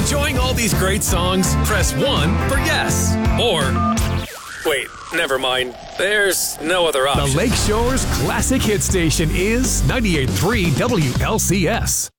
Enjoying all these great songs? Press 1 for yes. Or, wait, never mind. There's no other option. The Lakeshore's classic hit station is 98.3 WLCS.